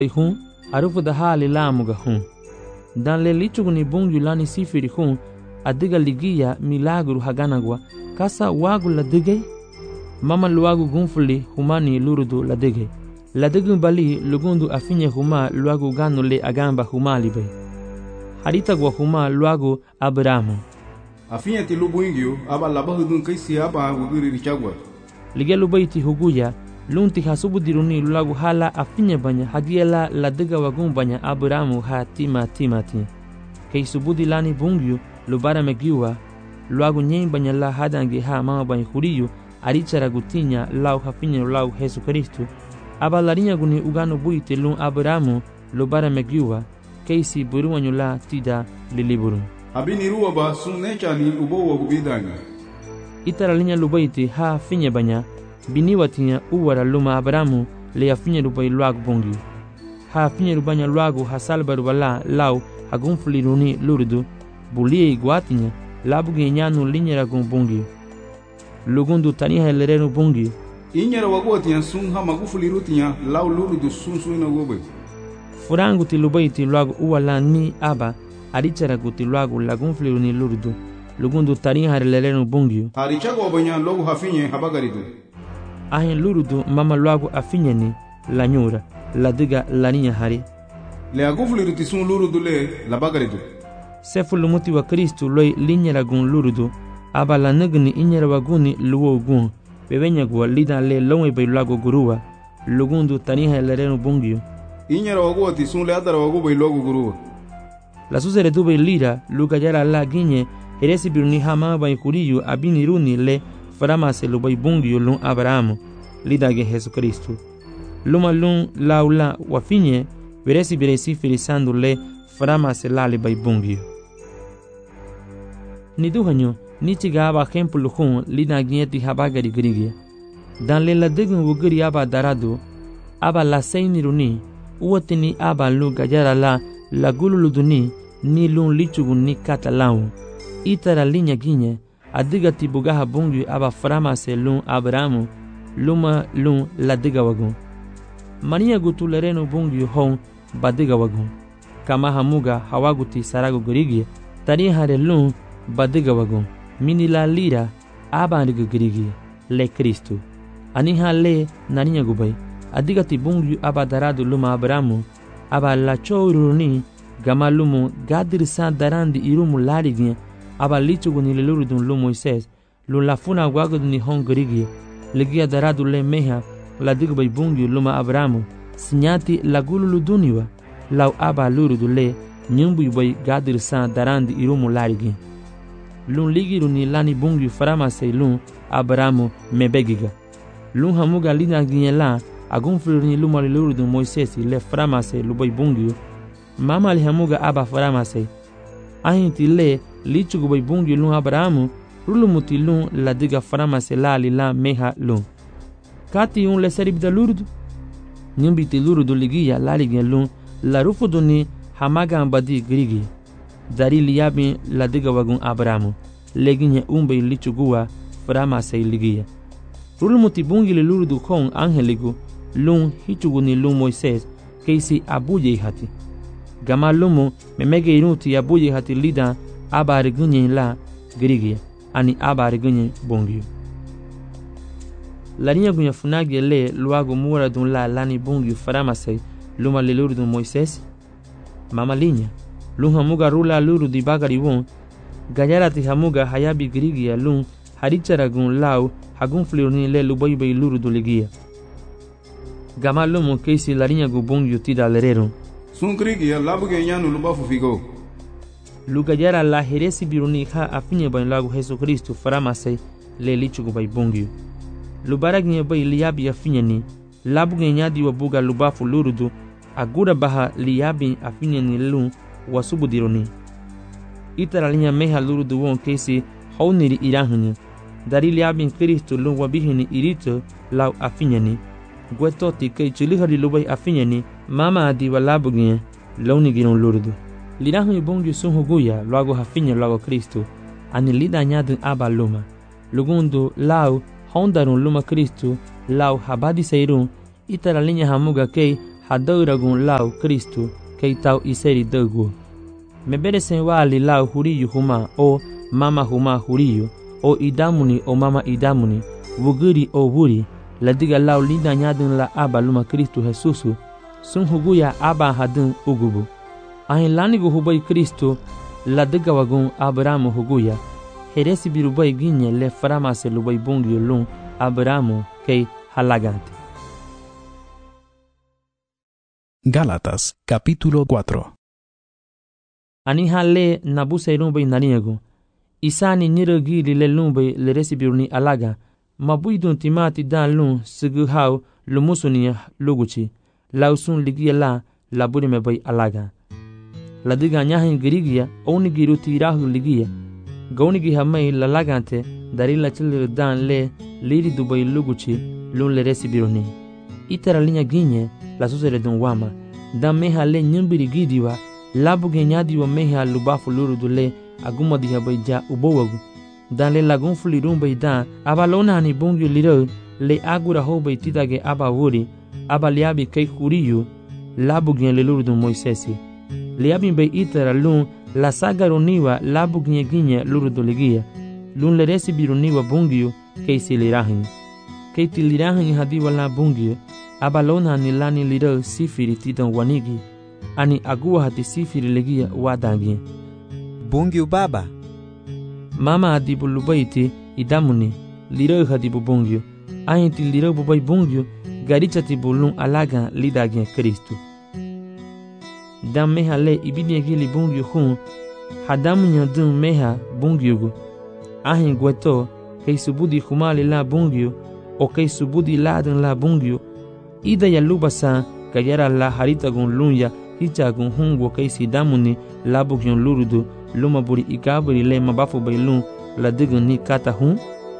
hun arufu da hali lamuga hun. Dan le lichuguni bungyu lani sifiri hun adiga ligia milagru haganagwa kasa wagu la digay. Mama luagu gunfuli humani lurudu la digay. La digun bali lugundu afinye huma luagu ganu le agamba huma libay. Haritagwa huma luagu Abrahamu. Afinye ti lubu ingyo aba labahudun kaisi aba wugiri richagwa. Lige lubayti huguya lunti hasubu diruni luagu hala afinye banya hadiela la diga wagun banya Abrahamu ha timati. Kei subudi lani bungyu lubara megiwa luagu nyen banya la hadange ha mama banya huriyu arichara gutinya lau hafinye lau Yesu Kristu. Aba larinya guni ugano buite lun Abrahamu lubara megiwa keisi buruanyu la tida liliburu. Abini ruwa ba sun nechani ubowa gubidanga. Itara linya lubayti ha finye banya biniwatinya uwara luma Abrahamu le afinye rubai luagu bungi. Ha afinye rubanya luagu hasalba rubala lau hagunfuli runi lurudu bulie iguatinya labuge nyanu linyera gun bungi. Lugundu taniha elerenu bungi. Inyera wagotinya sun ha magufuli rutinya lau lurudu sun na gobe. Furangu ti lubayti luagu uwala ni aba arichara guti luagu lagunfuli runi lurudu. Lugundu taniha elerenu bungi. Arichago banya logu hafinye habagaridu. Ahin lurudu mama luagu afinye ni la nyura la diga la ninya hari. Le agufuli ruti sun lurudu le la bagaridu. Sefu lumuti wa Kristu loi linyera gun lurudu aba la nagni inyera waguni luo gun bebenya gwa lida le lonwe bay luagu guruwa lugundu taniha elerenu bungi. Inyera wagoti sun le adara wagu bay logu guruwa. La susere dube lira luga yara la ginye heresi biruni hama bay kuriyu abini runi le faramase lubay bungi lun Abrahamu lidage Yesu Kristu. Luma lun laula wafinye beresi firisandu le faramase lali bay bungi. Niduhanyo nichiga aba kempulu hun lidage habagari grigia. Dan le la digun wugiri aba daradu aba la seini runi uwatini aba luga yara la gululuduni ni lun lichugun ni katalau. Itara linya ginye adiga tibugaha bungi aba faramase lun Abrahamu luma lun la diga wagun. Mania gutu lerenu bungi hon badiga wagun. Kama hamuga hawaguti saragu gurigi tarihare lun badiga wagun. Mini la lira aba ndiga gurigi le Kristu. Aniha le naninya gubay. Adiga tibungi aba daradu luma Abrahamu aba la chouruni gama lumu gadir sa darandi irumu larignya aba lichuguni le lurudun lu Moises lu lafuna waguduni hon gurigi legia daradu le meha la digbay bungi luma Abrahamu sinyati la gululu duniwa lau aba lurudu le nyumbu bay gadir sa darandi irumu larigi lun ligiru ni lani bungi faramase lun Abrahamu mebegiga lun hamuga lina ginyela agunfuru ni luma lurudu Moises le faramase lu bay bungi mama li hamuga aba faramase ahinti le lichugu bay bungi lun Abrahamu rulumuti lun la diga faramase lali la meha lun kati un le seribda lurudu nyumbiti lurudu ligiya laligen lun la rufuduni hamaga ambadi grigi dari liyabi la diga wagun Abrahamu leginye umbe lichuguwa faramase ligiya rulumuti bungi le lurudu kon angeligu lun hichuguni lun Moises keisi abuye hati gama lumu memege inuti abuye hati lida abari gunye la grigi ani abari gunye bungi. La niña gunya funagi le luago mura dun la lani bungi faramase luma le luru dun Moises. Mama linya lun hamuga rula luru di bagari won gayarati hamuga hayabi grigia lun harichara gun lau hagun flirni le lubai bay luru du ligia. Gama lumu keisi la niña gu bungi utida lerero. Sun grigia labuge nyanu lubafu figo. Lugayara la heresi biruni ha afinye bay lagu Yesu Kristu faramase le lichugu bay bungi. Lubaragnya bay liyabi afinyani labuge nyadi wabuga lubafu lurudu agura baha liyabi afinyani lun wasubu dironi. Itara linya meha lurudu won kesi hauniri irahunya dari liyabi Kristu lun wabihini irito lau afinyani gwetoti kei chulihari lubay afinyani mama adi walabuge launi giron lurudu. Lirahu bungi sunhuguya luago hafinya luago Kristu ani lida nyadun aba luma lugundu lau hondarun luma Kristu lau habadi seirun itara linya hamuga kei hadaragun lau Kristo kay tau iseri dagu. Meberesen wali lau huriyu huma o mama huma huriyu o idamuni o mama idamuni wuguri o wuri ladiga lau lida nyadun la aba luma Kristo Jesusu sun huguya aba hadun ugubu. Ahin lanigu hubai Kristo ladiga wagun Abrahamu huguya heresi birubai ginye le faramase lubai bungi lun Abrahamu kay halagante. Gálatas, capítulo 4. Ani hale nabuse lumbai naniego. Isani niragili le lumbai le resibiruni alaga. Mabuidun timati dan lun sigu hau lumusunia luguchi. Lausun ligia la laburi mebai alaga. Ladiga nyahin girigia oni giru tirahu ligia. Gaunigi hamai lalagante darila chilir dan le liri dubai luguchi lun le resibiruni. Itara linha ginye la susere dun wama. Dan meha le nyumbiri gidiwa labu genyadiwa meha lubafu luru dule aguma diha baija ubowagu. Dan le lagun fulirun baidan abalona hani bungyu liro le agura ho baititage aba wuri aba liabi kay kuriyu labu gen le luru dun Moisesi. Liabi bay itara lun la sagaruniwa labu ginye luru duligia. Lun le resibiruniwa bungyu kay silirahin. Kay tilirahin hadiwa la bungyu abalona ni lani liro sifiri tidan wanigi ani agua hati sifiri legia wadangi. Bungyu baba. Mama adibu lubaiti idamuni liro hadibu bungyu. Ahinti liro bubai bungyu garicha tibulun alaga lidagi Kristu. Dan meha le ibidi gili bungyu hun hadamu nyadun meha bungyugu. Ahin gweto kay subudi humali la bungyu o kay subudi ladan la bungyu. Ida ya lubasa kayara la haritagun lunya hichagun hungo kaisi damuni labugyon lurudu lumaburi ikaburi le mabafu bailun la digun ni kata hun.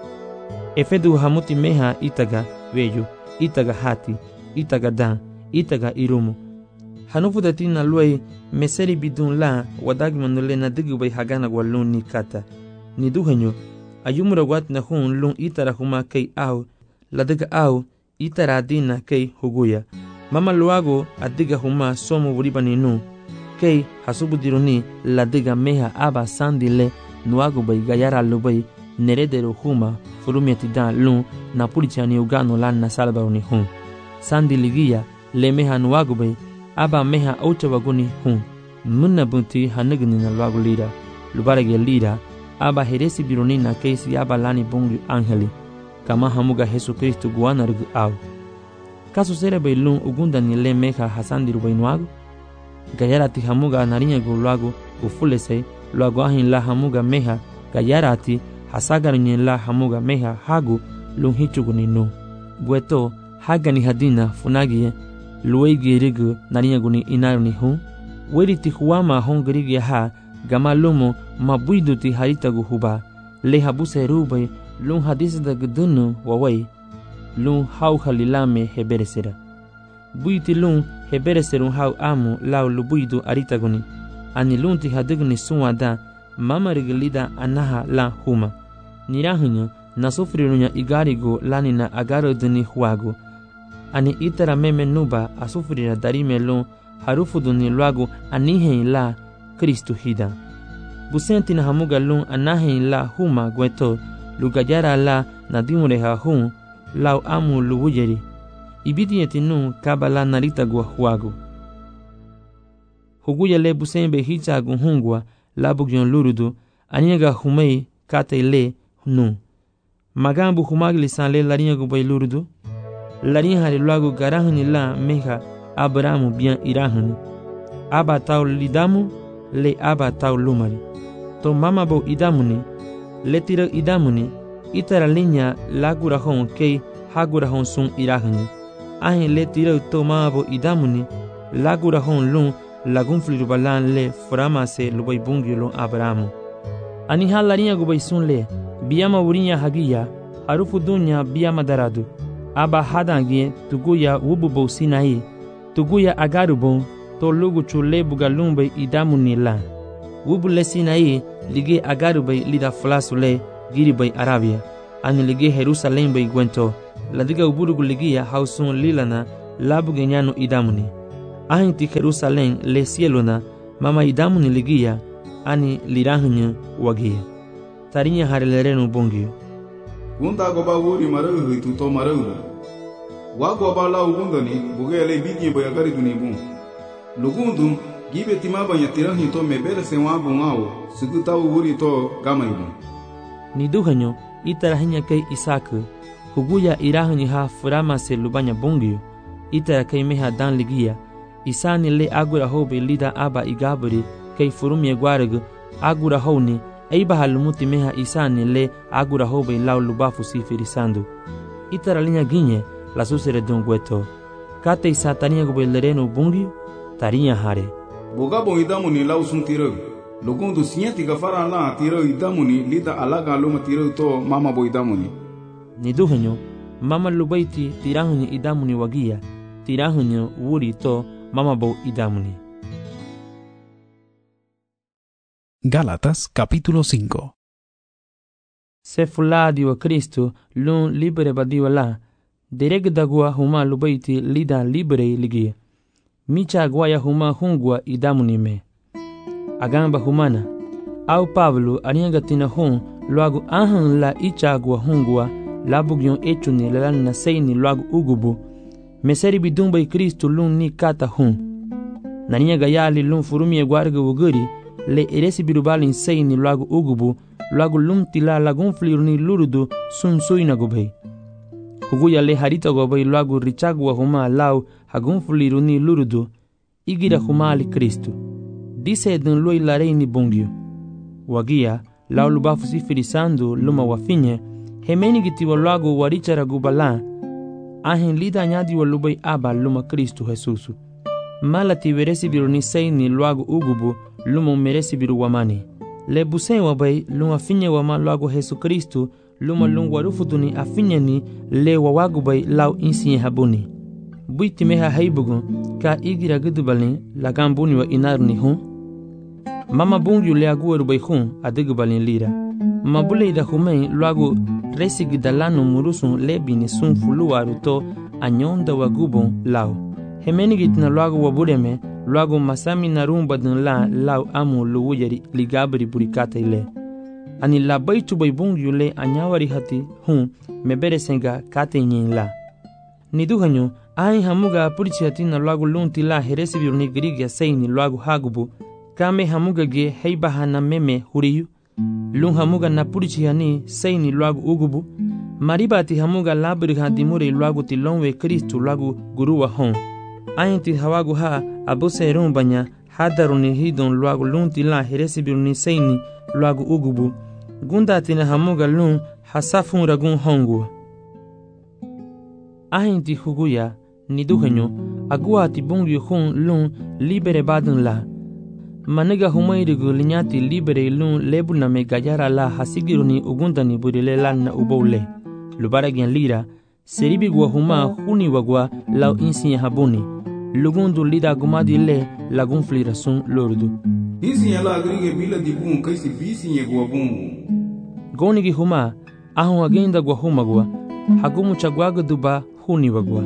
Efedu hamuti meha itaga veju, itaga hati, itaga dan, itaga irumu. Hanufu datina luai meseri bidun la wadagmanule na digu bay hagana walun ni kata. Ni duhenyo ayumura wat na hun lun itara huma kay au la diga au itara adina kay huguya. Mama luago adiga huma somo buribani nu kay hasubudiruni la diga meha aba sandile nuago bay gayara lubay neredero huma furumiati dan lun na pulichani ugano lan na salbaruni hun. Sandi ligia le meha nuago bay aba meha aucha waguni hun. Munna bunti hanagni na luago lira lubarage lira aba heresi biruni na kaysi aba lani bungu angeli kama hamuga Yesu Kristo guana rugu au. Kaso sere bailun ugunda ni le meha hasandiru bainuago. Gayarati hamuga narinya gu luago ufulese luago ahin la hamuga meha gayarati hasagarinye la hamuga meha hagu lunhichugu ninu. Bueto hagani hadina funagie luegi rigu narinya guni inaruni hun. Weriti huama hongirigi ha gama lumo mabuiduti haritagu huba. Le habuse rubay lun hadisda gudunu wawai lun hau halilame heberesera. Buiti lun hebereserun hau amu lau lubuidu aritaguni. Ani lunti hadigni suwada mama rigilida anaha la huma. Nirahinyo nasufrirunya igarigo lanina agaro dini huago. Ani itara meme nuba asufrira darime lun harufuduni luago anihen la Kristu hida. Busenti na hamuga lun anahen la huma gweto lugajara la nadimureha hun lau amu luwujeri. Ibidi etinu kabala narita gwa huago. Huguya le busembe hichagu hungwa labugyon lurudu aniega humei kate le nu. Magambu humagli sanle lariego bay lurudu. Larin hali luago garahani la meha Abrahamu bien irahani. Aba tau lidamu le aba tau lumari. To mama bo idamuni le tira idamuni itara linya lagurahon kei hagurahon sun irahani. Ahin le tira to mama bo idamuni lagurahon lun lagun flirubalan le framase lubay bungi lun Abrahamu. Ani halarinya gubay sun le biyama wurinya hagiya harufu dunya biyama daradu. Aba hadangie tuguya wububo sinai tuguya agarubon to lugu chule bugalumbe idamuni la. Wubule sinai lige agarubay lida flasule giribay Arabia. Ani lige Jerusalem bay gwento. Ladiga uburugu ligia hausun lilana labu genyano idamuni. Ahinti Jerusalén le cielo na mama idamu ni ligia ani lirahnya wagia. Tarinya harelerenu bongio. Gunda goba wuri marahu itu to marahu. Wa goba la ugunda ni bugele bigi boyagari dunibu. Lugundu gibe timaba ya tirahi to mebere se wa bungao suguta wuri to gamaibu. Ni duhanyo itarahinya kai Isaku huguya irahnya ha furama se lubanya bongio. Itara kai meha dan ligia. Isani le agura hobe lida aba igaburi kai furumye gwaragu agura honi aiba halumuti meha isani le agura hobe lau lubafu sifirisando. Itara linha ginye la susere dongweto. Kate isa tania gobe lereno bungi tarinha hare. Bogabo idamuni lau sun tiragu. Lugundu sinyati gafara la tiragu idamuni lida alaga luma tiragu to mama bo idamuni. Ni duhanyo mama lubaiti tirahunyo idamuni wagia. Tirahunyo wuri to mama bo idamuni. Gálatas capítulo 5. Se fuladi wa Cristo lun libere badiwa la, dereg dagua huma lubaiti lida libere ligia. Micha guaya huma hungwa idamuni me. Agamba humana, au Pablo aniagatina hun luagu ahan la ichagua hungwa labugyon echuni lalana seini luagu ugubu. Meseri bidumba i Cristo lun ni kata hun. Nania gayali lun furumie guarga wuguri le eresi birubalin seini luagu ugubu luagu lun tila lagun fliruni lurudu sun suina gobei. Huguya le harita gobei luagu richagua huma lau hagun fliruni lurudu igira huma ali Cristo. Dise dun lui lareini bongio. Wagia lau lubafu sifirisando luma wafinye hemeni gitiwa luagu warichara gubala ahin lida nyadi wa lubai aba luma Cristo Jesusu. Malati veresi biru ni seini luagu ugubu luma meresi biru wamani. Le busei wabai luma finye wama luagu Jesu Cristo luma lungu warufutuni afinye ni le wawagu bai lau insiye habuni. Buiti meha haibugu ka igira gudubalin lagambuni wa inaru ni hun. Mama bungu le agueru bai hun adigubalin lira. Mabule ida humei luagu resi gidalano murusun lebini sun fuluaru to anyonda wagubon lau. Hemeni gitina luagu wabureme luagu masami narumba dun la lau amu luwuyari ligabri burikata ile. Ani la baitu bai bungu le anyawari hati hun mebere senga kate nyin la. Niduhanyo ai hamuga purichi hati na luagu lunti la heresi biruni grigia seini luagu hagubu kame hamuga ge heibaha na meme huriyu. Lun hamuga na purichi hani seini luagu ugubu. Maribati hamuga labri hadimure luagu tilonwe Kristu luagu guruwa hon. Ainti hawagu ha abuse rumbanya hadaruni hidon luagu lunti la heresi biruni seini luagu ugubu. Gunda tina hamuga lun hasafun ragun hongu. Ainti huguya niduhenyo agua ati bungi hun lun libere badun la. Maniga humairigu linyati libere lun lebuna me gayara la hasigiruni ugundani burile lana ubole. Lubaragian lira, seribi gua huma huni wagua lau insiye habuni. Lugundu lida gumadi le lagun flirasun lordu. Insiye la agrige bila dibun kaisi bisiye gua bungu. Gonigi huma, ahun agenda gua huma gua, hagumu chagwaga duba huni wagua.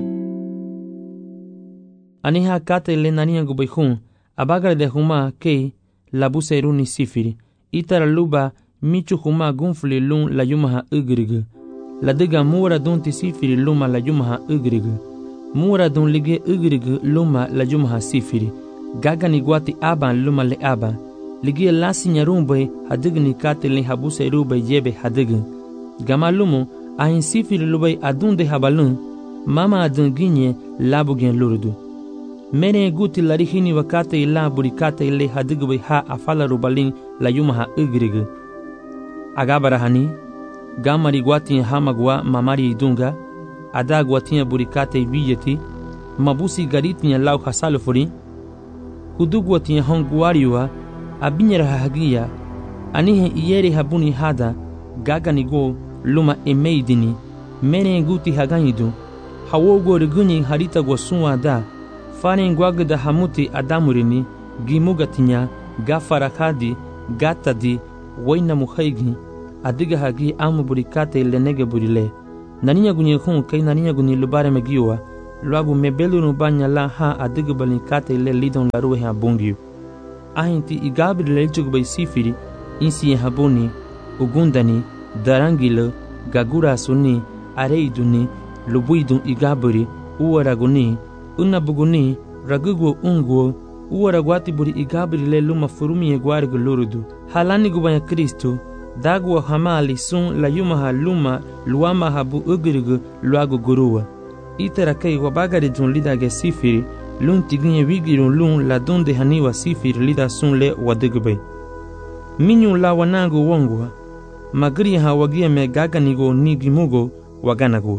Aniha kate le nania gubai hun, abagar de huma kei labuse runi sifiri. Itara luba michu huma gunfli lun la yumaha ugrigu. La diga mura dun ti sifiri luma la yumaha ugrigu. Mura dun lige ugrigu luma la yumaha sifiri. Gaga ni guati aban luma le aban. Lige lasi nyarumbai hadigni kate le habuse rubai jebe hadigun. Gama lumu ahin sifiri lubai adun de habalun. Mama adun ginye labu gen lurdu. Mene guti larihini wakate ila burikate ile hadigwe ha afala rubalin la yumaha ugrigu. Agabarahani, gamari guati hamagwa mamari idunga, ada guatia burikate vijeti, mabusi garitinya lau hasalufuri, huduguatia honguariwa, abinyera hagia, anihe iyere habuni hada, gaganigo luma emeidini, mene guti haganidu, hawogo regunyi harita guasunwa da, Faren guagda hamuti adamurini, gimugatinya, gafarakadi, gatadi, waina muhaigi, adiga hagi amu burikate ile nege burile. Naninya gunye hun kai naninya gunye lubare megiwa, luagu mebelunu banya la ha adigbalin kate le lidon la ruhe bungyu. Ahinti igabri le chugbai sifiri insi habuni ugundani darangilo gagura suni areiduni lubuidun igabri uwaraguni unabuguni ragugo unguo uwaragwati buri igabri le luma furumi egwarigo lurudu halani gubanya Kristo dagwa hamali sun la yumaha luma luama habu ugirigo luago gurua itera kai wabagari jun lidage sifiri lun tiginye wigirun lun la donde haniwa sifiri lida sun le wadigbe minyu la wanangu wongwa magri ha wagia me gaganigo nigimugo waganago.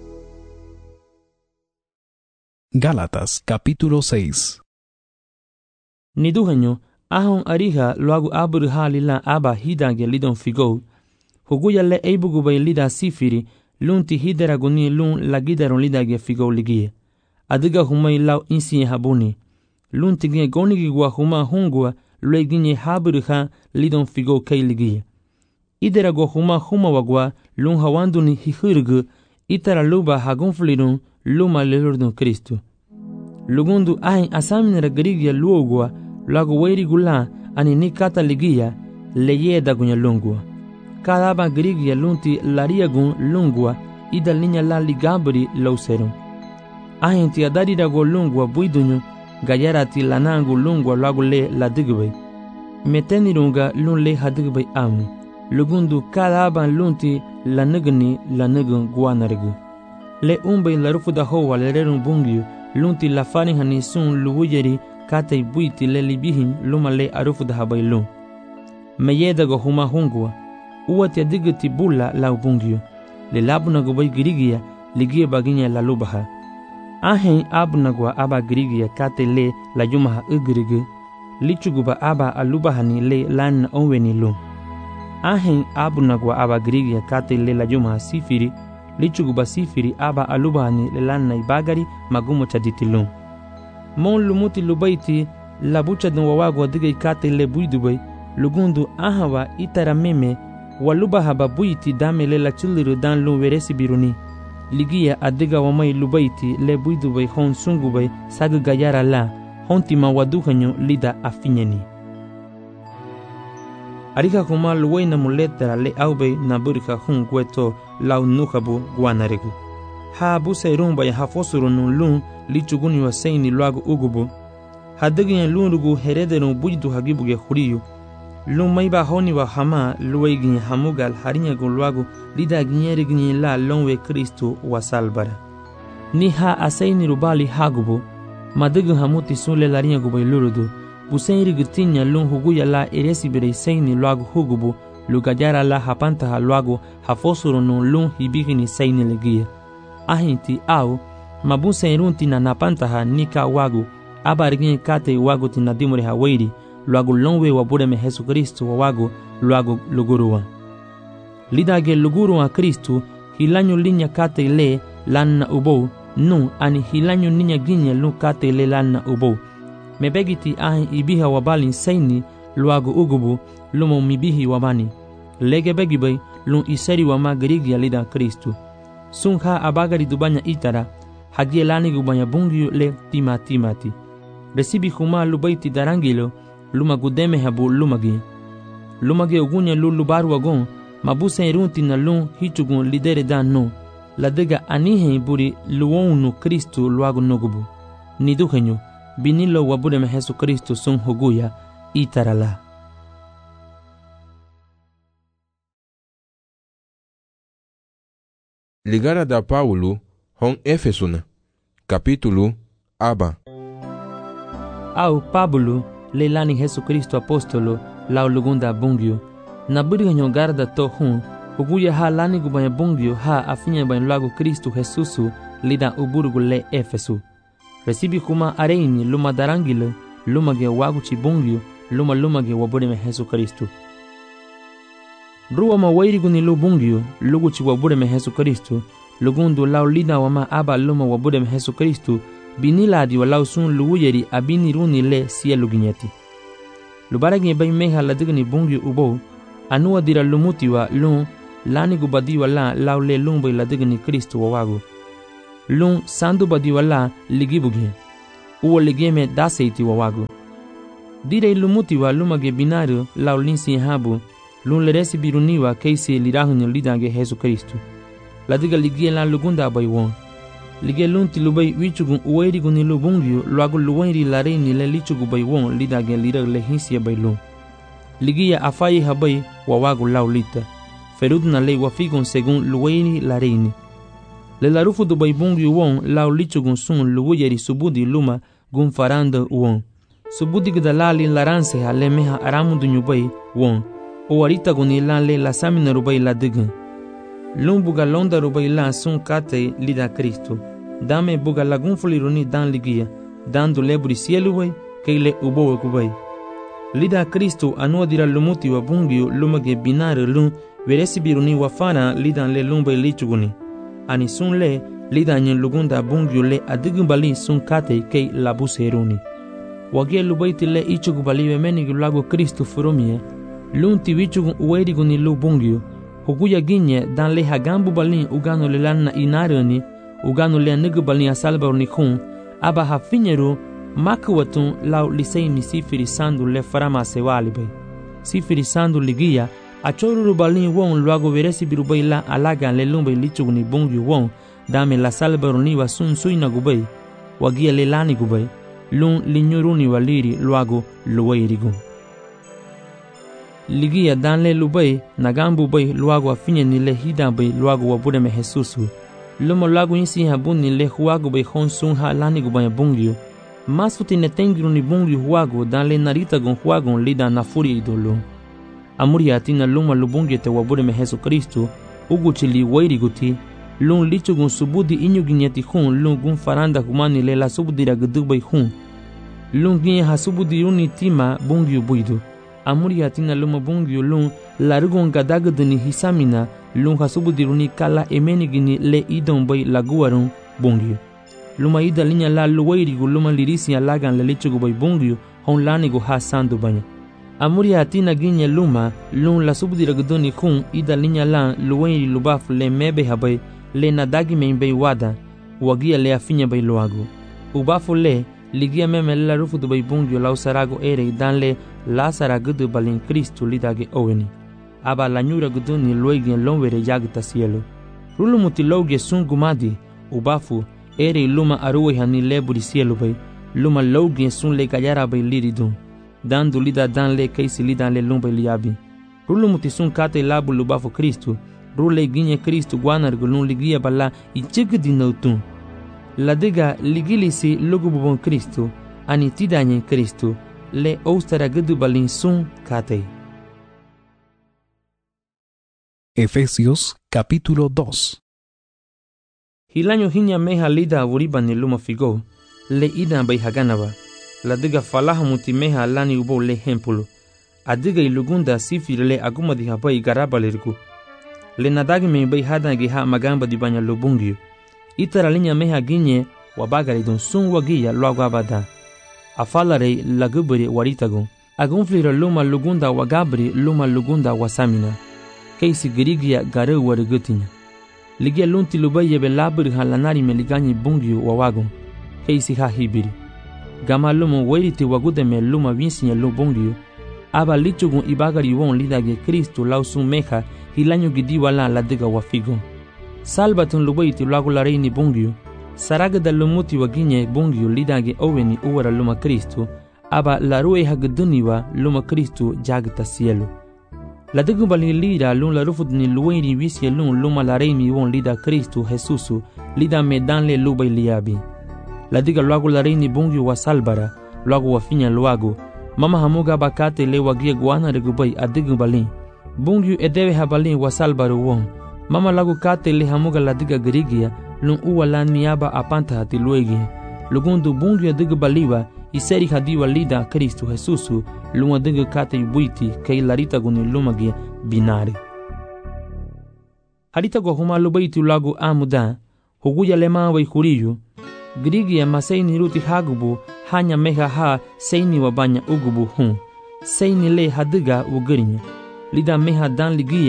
Gálatas capítulo 6. Niduhenyo ahon ariha luagu abur halila aba hidange lidon figo huguya le eibugubay lida sifiri lun ti hideraguni lun lagidaron lidage figo ligie adiga humay law insi habuni lun tiginye gonigi gwa huma hungwa lueginye habur ha lidon figo kay ligie iderago huma wagwa lun hawanduni hihurgu itara luba hagonflirun luma lelurdun Kristo lugundu ahin asaminera garigia luogwa lago weirigula ani nikata ligia leyeda gunya lungwa kadaba garigia lunti lariagun lungwa ida linya la ligabri lauserum ahin ti adari dago lungwa buidunyo gayarati lanangu lungwa lago le ladigwe metenirunga lun le hadigwe amu lugundu kadaba lunti lanagun guanargu le umbe la rufuda hoa le rerun bungyu lunti la farin hani sun luwuyeri kate buiti le libihin luma le arufuda habailun meyeda go huma hungwa uwati adigiti bula la bungyu le labuna go bay girigia ligie baginya la lubaha ahen abuna go aba girigia kate le la yumaha ugirigu lichuguba aba alubahani le lan onweni lum ahen abuna go aba girigia kate le la yumaha sifiri lichuguba sifiri aba alubahani le lan na ibagari magumo chaditilum mon lumuti lubaiti la bucha don wawago diga ikate le buidubay lugundu ahawa itara meme walubaha babuiti dame le la chuliru dan lu weresi biruni ligia adiga wamay lubaiti le buidubay hon sungubay sagu gayara la hontima waduhanyo lida afinyeni arika kuma luwaina muletara le aube na burika hun kweto lau nuhabu guanaregu ha busa rumba ya hafosurun lun lichuguni wa seini luagu ugubu hadagin lunrugu herederun bujidu hagibuge khuriyu lun maiba honi wa hama luwaigin hamugal harinyagu luagu lida ginyerigin la lonwe Kristo wa salbara ni ha aseini rubali hagubu madagin hamuti sunle larinyagu bay lurudu busairi gitinya lun huguya la eresi bere seini luagu hugubu lugajara la hapanta ha luagu hafosurun lun hibigini seini legia ahinti au mabusa irunti na napantaha nika wagu abarigin kate wagu tinadimure hawairi luagu lonwe wabure me Yesu Kristo wagu luagu luguruwa lidage luguruwa Kristo hilanyo linya kate le lanna ubo nu ani hilanyo ninya ginya lu kate le lanna ubo mebegiti ahin ibiha wabalin seini luagu ugubu lumo mibihi wabani lege begibay lun iseri wama garigia lida Kristo sunha abagari dubanya itara hagie lani gubanya bungyu le timati resibi huma lubaiti darangilo luma gudeme habu lumagi ugunya lulubaru wagon mabusa irunti na lun hichugun lidere dan no ladega anihe buri luonu Kristo luagu nogubu niduhenyo binilo wabure me Yesu Kristo sun huguya itarala. Ligara da Paulo hon Efesuna capítulo aba au Pablo le lani Yesu Kristo apostolo la lugunda bungyo na buri garda to hun uguya ha lani gubanya bungyo ha afinya ban lago Kristo Jesusu lida uburgu le Efesu resibi kuma areini luma darangile luma ge wagu chi bungyo luma ge wabure me Yesu Kristo ruwa mawairi guni lu bungyo lugu chi wabure me Yesu Kristo lugundu lau lida wama aba luma wabure me Yesu Kristo biniladi walau sun luwuyeri abini runi le siya luginyeti lubaragi bay meha ladigni bungyo ubo anuwa dira lumuti wa lun lani gubadi wala lau le lumbay ladigni Kristo wawagu lun sandu badi wala ligi bugi uwo ligi me daseiti wawagu dire lumuti wa lumage binaru laulinsi habu lun leresi biruniwa keisi lirahunyo lidange Yesu Kristu ladiga ligi la lugunda bai won lige lun tilubai wichugun uweri guni lubungyu luagu luwairi lareini le lichugu bai won lidage lirak le hinsia bai lun ligia afai habai wawagu laulita ferudna le wafigun segun luwairi lareini le larufu du bai bungyu won laulichugun sun luwuyeri subudi luma gun faranda won subudi gdalali laranse hale meha aramundu nyubai won owarita guni le la samina rubai la digan lun buga londa rubai la sun kate lida Kristo dame buga lagun fuliruni dan ligia dando leburi cielo bai keile ubo kubai lida Kristo anuadira lumuti wa bungyu lumage binare lun veresi biruni wafana lidan le lumbai lichuguni ani sun le lidan nyen lugunda bungyu le adigumbali sun kate kei labuseruni wage lubaiti le ichugubali wemeni lago Kristo furumie lun tiwichugun uweriguni lu bungyu hukuya ginye dan le hagambu balin ugano le lanna inarani ugano le nigubalin asalbaruni kun aba hafinyeru makwatun lau lisei misifiri sandu le farama sewalibai sifiri sandu ligia achoruru balin won luago veresi birubai la alagan le lumbai lichuguni bungyu won dame la salbaruni wa sun suina gubai wagia le lani gubai lun linyuruni waliri luago luwairigun ligia dan le lubai nagambu bai luago afinye ni le hidan bai luago wabudeme Jesusu lumo lago insi habun ni le huago bai hon sun ha lani gubai bungyu masuti ne tengiru ni bungyu huago dan le narita gon huago lida na furi idolo amuri atina luma lubungye te wabudeme Jesu Kristo uguchili wairi guti lun lichugun subudi inyuginyeti hun lun gun faranda humani le la subudira gudubai hun lun ginye ha subudi uni tima bungyu buidu amuri atina luma bungyu lun larugon gadaguduni hisamina lun ha subudiruni kala emeni gini le idon bai laguarun bungyu luma ida linya la luwairigu luma lirisi alagan le lichugu bai bungyu hon lanigu ha sandu banya amuri atina ginye luma lun la subudiraguduni hun ida linya la luwairi lubaf le mebe habai le nadagi membei wada wagia le afinya bai luagu ubafu le ligia meme la rufu du bai bungyu lau sarago ere dan le la saragudu balin Kristu lidage oweni aba la nyura guduni luegien lonwere yagta cielo rulu mutiloge sun gumadi ubafu ere luma aruwe hani leburi cielo bai luma logien sun le gayara bai liridun dando lida dan le keisi lidan le lumbai liabi rulu mutisun kate labu lubafu Kristu rule ginye Kristu guanar gulun ligia bala ichigdi nautun ladiga ligilisi lugububon Kristu ani tidanye Kristu le ostara gudu balin sun kate. Efesios capítulo 2. Hilanyo hinya meha lida avuriba ni luma figo le ida bai haganaba ladiga falaha muti meha lani ubo le hempulu adiga ilugunda sifir le aguma di habai garabalirgu le nadagi me bai hadangi ha magamba di banya lubungyu itara linya meha ginye wabagari don sun wagia luago abada afalare lagubri waritagun agunflira luma lugunda wagabri luma lugunda wasamina keisi girigia gare warigutinya ligia lunti lubaye be labri halanari meliganyi bungyu wawagun keisi ha hibiri gama lumu wairiti wagudeme luma vinsinya lubungyu aba lichugun ibagari won lidage Kristu lausun meha hilanyo gidi wala ladiga wafigun salbatun lubaiti luago lareini bungyu saraga da lumuti waginye bungyu lidage oweni uwara luma Kristu aba larue hagduniwa luma Kristu jagta cielo ladigu bali lida lun la rufudni luweni wisye lun luma lareini won lida Kristu Jesusu lida medanle lubai liabi ladiga luago lareini bungyu wa salbara luago wafinya luago mama hamuga bakate le wagia guana regubai adigu balin bungyu edeve habalin wa salbaru won mama lagu kate le hamuga ladiga girigia lun uwa lan miaba apanta hati luegi lugundu bungyu adigu baliwa iseri hadiwa lida Kristu Jesusu lun adigu kate yubuiti kei larita guni lumagia binari harita go huma lubaiti lagu amuda huguya lema wa ikuriyu girigia maseini ruti hagubu hanya meha ha seini wabanya ugubu hun seini le hadiga ugirinya lida meha dan ligia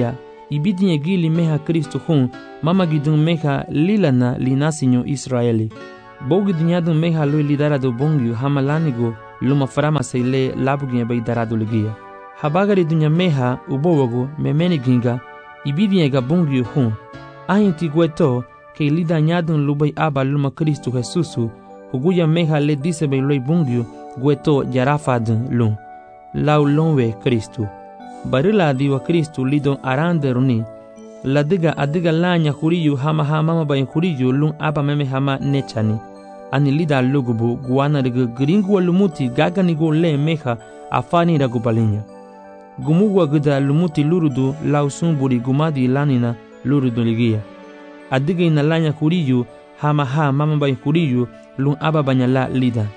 ibidinye gili meha Kristo hun mama gidun meha lilana linasinyo Israeli. Bogi dinyadun meha lui lidarado bongyu hamalanigo luma farama seile labuginye bay darado ligia. Habagari dunya meha ubowago memeni ginga ibidinyega bongyu hun. Ahinti gueto ke lida nyadun lubay aba luma Kristo Jesusu huguya meha le disebay loi bongyu gueto jarafadun lun. Lau lonwe Kristo. Barila diwa Kristo lidon aranderuni. Ladiga adiga lanya huriyu hama mama bayin huriyu lun aba meme hama nechani. Ani lida lugubu guana riga gringu lumuti gaganigo le meha afani ragu balinya. Gumuwa gida lumuti lurudu lausumburi gumadi lanina lurudu ligia. Adiga ina lanya huriyu hama mama bayin huriyu lun aba banyala lida.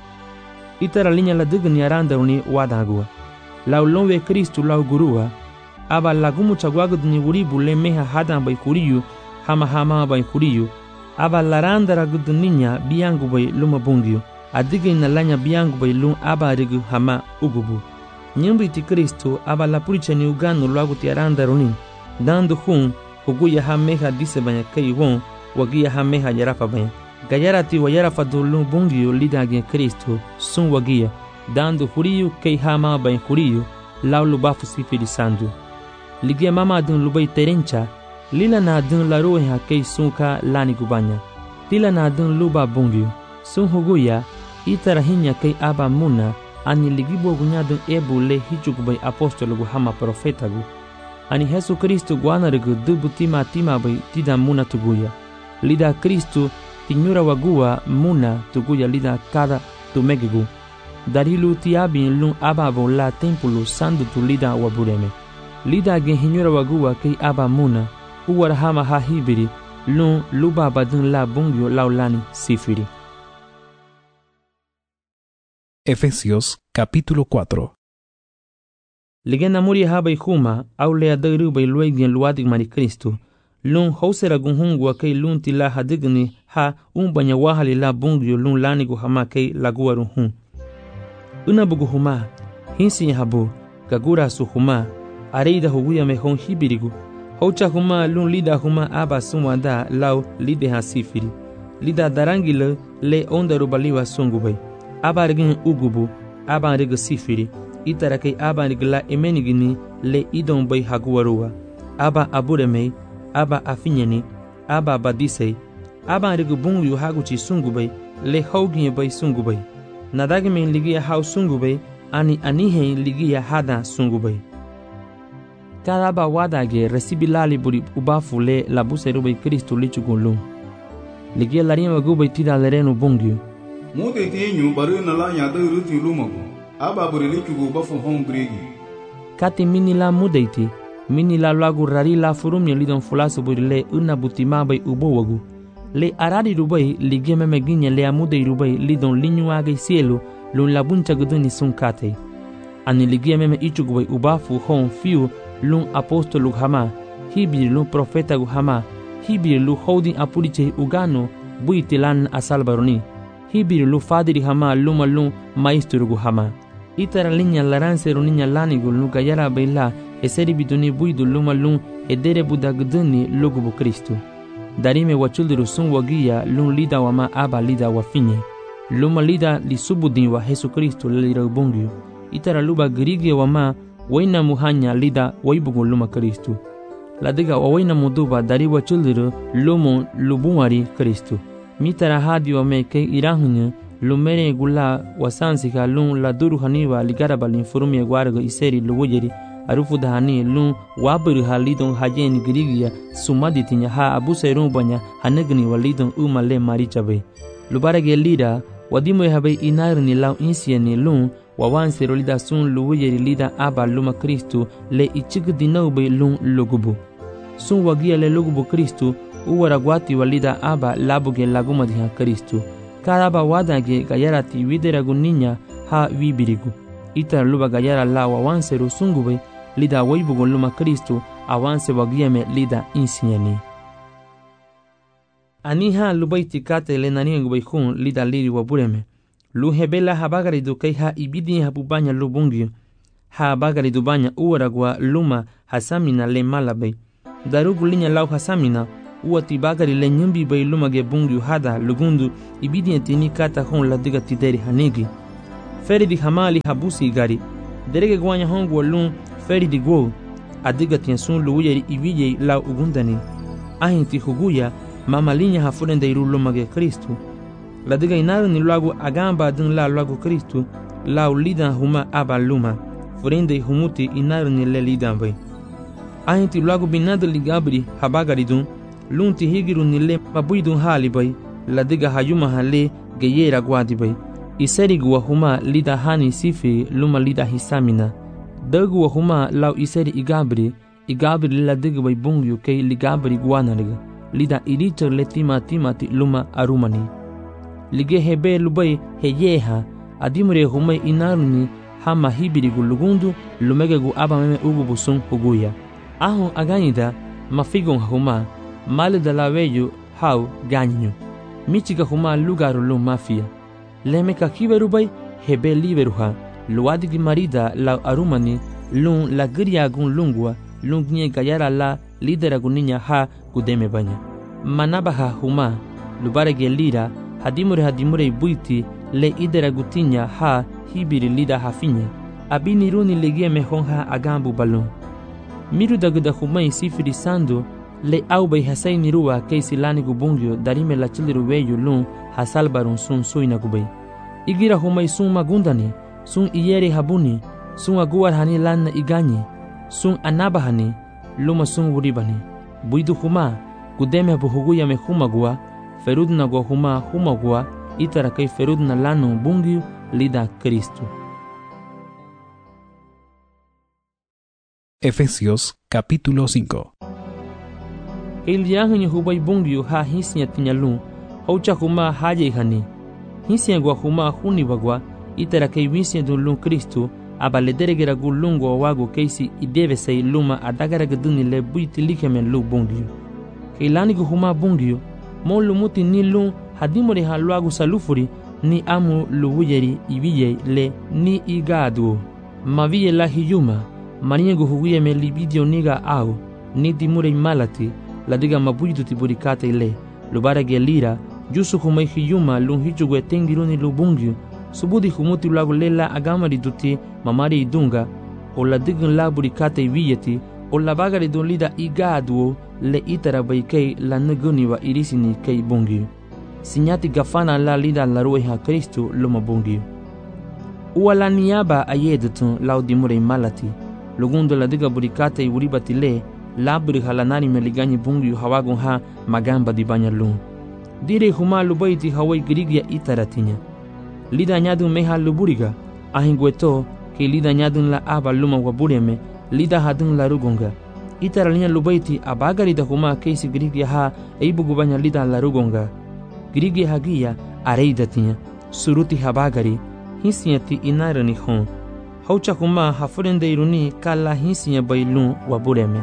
Itara linya ladiga ni aranderuni wadagua. Lau lonwe Kristo lau gurua aba lagumu chagwagud ni uribu le meha hadan bay kuriyu hama bay kuriyu aba larandara gud ninya biangu bay luma bungyu adiga ina lanya biangu bay lum aba rigu hama ugubu nyimbi ti Kristo aba la puricha ni uganu lagu ti arandaruni dandu hun huguya ha meha dise banya kei won wagia ha meha yarafa banya gayarati wa yarafa do lum bungyu lidage Kristo sun wagia dando huriyu kei hama bay huriyu lau lubafu sifiri sandu. Ligia mama dun lubay terencha, lila na dun laruhe ha kei sunka lani gubanya. Tila na dun luba bungyu, sun huguya, itarahinya kei aba muna, ani ligibo gunya dun ebu le hichugubay apostolo gu hama profeta gu. Ani Jesu Kristo guanarigu dubu tima bay tida muna tuguya. Lida Kristo tinyura wagua muna tuguya lida kada tumegigu. Darilu tiabin lun ababo la tempulu sandu tu lida wabureme. Lida gen hinyura wagua kei aba muna, uwar hama ha hibiri, lun luba badun la bungyo laulani sifiri. Efesios capítulo 4. Ligena muri haba huma, au lea dairu bay luegien luadig mari Kristo, lun hausera gunhungwa kei lun tila hadigni ha umbanya wahali la bungyo lun lanigu hama kei laguaru hun. Unabugu huma, hinsi habu, gagura su huma, areida huguya mehon hibirigu, haucha huma lun lida huma aba sumwanda lau lide ha sifiri. Lida darangile le onda rubaliwa sungubay. Aba rigin ugubu, aba riga sifiri. Itarakei aba rigla emenigini le idon bay haguarua. Aba aburemei, aba afinyeni, aba badisei. Aba riga bungu haguchi sungubay, le haugin bay sungubay. Nadagemen ligia hau sungubay, ani anihen ligia hada sungubay. Cada ba wadage recibilali buri ubafu le la buserubay Kristo lichugulum. Ligia larima gubay tida lerenu bungyu. Mude tinyu baru na la nyada ruti lumago. Aba buri lichugu ubafu hon gregi. Kati mini la mudeiti, mini la lagu rari la furumye lidon fulasu buri le una butima bay ubowagu. Le arari rubai ligia memeginya le amude rubai lidon linyuage cielo lun la buncha guduni sun kate. Ani ligia meme ichugubay ubafu hon fiu lun apostolu hama, hibir lun profeta gu hama, hibir lu holding apuliche ugano buitilan asalbaroni, hibir lu fadiri hama luma lun maestro gu hama. Itara linya laransero ninya lanigu lu gayara baila eseri biduni buidu luma lun edere budaguduni lugubu Kristo. Darime wachuldiru sun wagia lun lida wama aba lida wafinye. Luma lida li subudin wa Jesu Kristo lira ubungyu. Itara luba grigie wama waina muhanya lida waibugu luma Kristo. Ladiga waina muduba dari wachuldiru lumu lubumari Kristo. Mitara hadi wame ke irahunya lumere gula wasansika lun la duru haniwa ligaraba linfurumye guarga iseri luwujeri arufu dahani lun waburu halidon hajen grigia sumaditinya ha abuserun banya hanegni walidon umale marichabe. Lubarage lida wadimo habe inarni lau insieni lun wawansero lida sun luwujeri lida aba luma Kristo le ichig dinaube lun lugubu. Sun wagia le lugubu Kristo uwaragwati walida aba labuge laguma diha Kristo. Karaba wadage gayarati wideragu ninya ha wibirigu. Ita luba gayara la wawanseru sungube lida waibugu luma Kristo awanse wagieme lida insinyani. Aniha lubaiti kate le naniengu baikun lida liri wabureme. Lu hebela habagari dukei ha ibidi habubanya lubungyu. ha bagari du banya uaragwa luma hasamina le malabay. Darugu linya lau hasamina uati bagari le nyumbi bay lumage bungyu hada lugundu ibidientini kata hon la diga tideri hanigi. Feri di hamali habusi gari. Derege gwanya hongu lun feri di go. Adiga tiensun luuyeri ibijay lau ugundani. Ahinti huguya mama linya hafurende iru lumage Kristu. La diga inaru ni lagu agamba dun la lagu Kristu lau lidan huma aba luma. Furende humuti inaru ni le lidan bay. Ahinti lagu binadu ligabri habagari dun. Lunti higiru ni le mabuidun hali bay. La diga hayuma hale geyera guadi bay. Iseri gua huma lida hani sifi luma lida hisamina. Dagu huma lau iseri igabri la diga bay bungyu kay ligabri guanariga. Lida iricho le timati luma arumani. Lige hebe lubay heyeha adimure humay inaruni hama hibirigu lugundu lumegegu abameme ugu busun huguya. Ahun aganyida mafigon huma malida laweyu hau ganyu. Michiga huma lugaru lum mafia. Lemeka kiberubay hebe liberuha luadigi marida la arumani lun la giriagun lungwa lungnye gayara la lideragunya ha gudeme banya. Manabaha huma lubarege lira hadimure buiti le ideragutinya ha hibiri lida hafinya. Abini runi legie mehonha agambu balon. Miru daguda humay sifiri sando le aubay hasay nirua keisi lani gubungyo darime la chiliru weyu lun hasalbarun sun suina gubay. Igira humay sun magundani, sun iyeri habuni, sun aguar hani lanna igani, sun anabahani, luma sun uribani. Buidu huma, gudeme buhuguya me humagua, ferudna go humagua, itara kay ferudna lano bungyu lida Kristu. Efesios capítulo 5. El yahanyi hubay bungyu ha hisnya tinyalun, haucha huma haye hani. Hisnya gua huma huni bagua, itara kay wisnya dun Kristu, abalederegera gulungo wago keisi ideve say luma adagaragduni le buiti likemen lu bungyu. Kailani gu huma bungyu, mon lumuti ni lun hadimore haluagu salufuri ni amu luwuyeri ibiye le ni igadu. Maviye la hiyuma, maniengu huguye me libidio niga au, ni dimure malati, la diga mabuidu tiburikate ile, lubarage lira, jusu humay hiyuma lun hichugwe tengiruni lu bungyu, subudi humuti lagu lela agamari duti mamari idunga, o la digun la burikate ibiyeti, o la bagari dun lida igadu le itara baykei la naguni wa irisini kei bungyu. Sinyati gafana la lida la rueha Kristu luma bungyu. Uwa la niaba ayedutun lau dimure malati, lugundo la diga burikate uribati le, laburi halanari meliganyi bungyu hawagun ha magamba di banya lun. Dire huma lubaiti hawai grigya itaratinya. Lida nyadun meha luburiga, ahingweto ke lida nyadun la aba luma wabureme, lida hadun la rugonga. Itaralinya lubaiti abagari da huma keisi grigya ha eibugu banya lida la rugonga. Grigya hagia areidatinya, suruti habagari, hisinyati inarani hon. Haucha huma hafurende iruni kala hisinya bailun wabureme.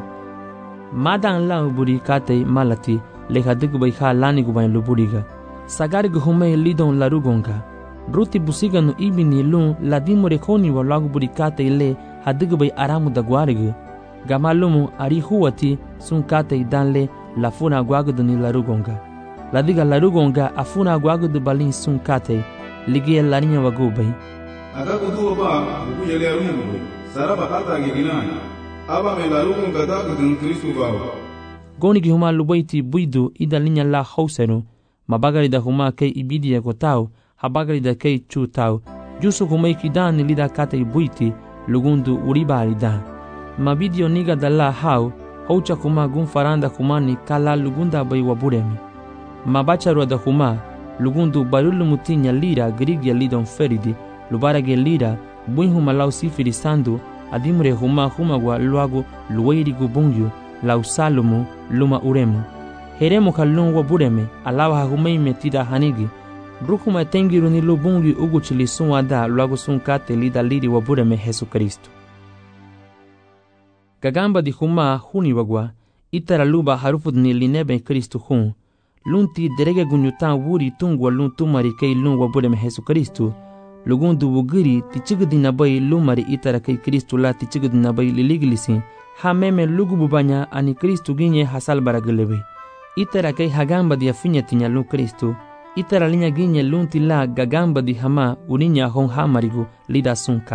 Madan la uburi kate malati, leha digubay ha lani gubay luburiga. Sagari guhume lidon la rugonga. Ruti busiga no ibini lun la dimore koni wa lagu burikate ile hadigubay aramu da guarigu. Gamalumu ari huwati sun kate danle la funa guaguduni la rugonga. La diga la rugonga afuna guagudu balin sun kate ligia la ninya wagubay. Agagudu ba buku yele arungu saraba kata giginani. Aba me la rugonga da gudun Kristu bawa. Goni ki huma lubaiti buidu ida linya la hausenu, mabagari da huma kei ibidi ya kotau, habagari da kei chu tau, jusu huma ikidani lida kate buiti, lugundu uribari da. Mabidio niga da la hau, haucha huma gunfaranda humani kala lugunda bai waburemi. Mabacharwa da huma, lugundu barulu mutinya lira grigya lidon feridi, lubarage lira, buin huma lau sifiri sandu, adimure huma gwa luagu luwairi gubungyu, lau salumu luma uremu. Heremu kalun wabureme, alawa humei metida hanigi. Rukuma tengiru ni lubungi ugu chili sunwada luagu sunkate lida liri wabureme Jesu Kristu. Gagamba di huma huni wagwa, itara luba harufud ni linebe Kristu hun. Lunti derege gunyutan wuri tungwa lun tumari kei lun wabureme Jesu Kristu. lugun du wugiri tichigdina bay lumari itara kay Kristo la tichigdina bay liliglisi ha meme lugu bubanya ani Kristo ginye hasal baragelebe itara kay hagamba dia finya tinya lu Kristo itara linya ginye lunti la gagamba di hama uninya hon hamarigu lida sunka